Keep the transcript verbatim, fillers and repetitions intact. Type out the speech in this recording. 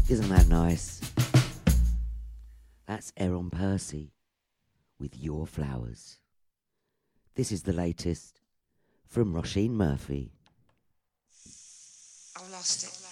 Isn't that nice? That's Aaron Percy with Your Flowers. This is the latest from Roisin Murphy. I've lost it.